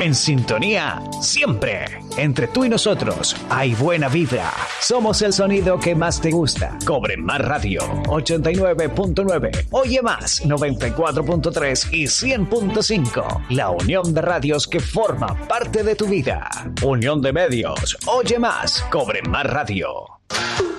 En sintonía, siempre. Entre tú y nosotros hay buena vibra. Somos el sonido que más te gusta. Cobre Más Radio 89.9. Oye Más 94.3 y 100.5. La unión de radios que forma parte de tu vida. Unión de medios. Oye Más. Cobre Más Radio.